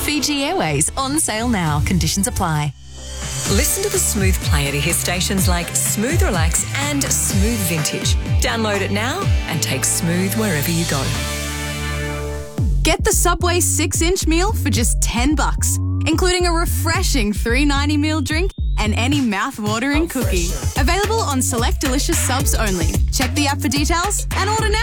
Fiji Airways, on sale now. Conditions apply. Listen to the Smooth Player to hear stations like Smooth Relax and Smooth Vintage. Download it now and take Smooth wherever you go. Get the Subway 6-inch meal for just $10, including a refreshing $3.90 meal drink and any mouth-watering cookie. Available on select delicious subs only. Check the app for details and order now.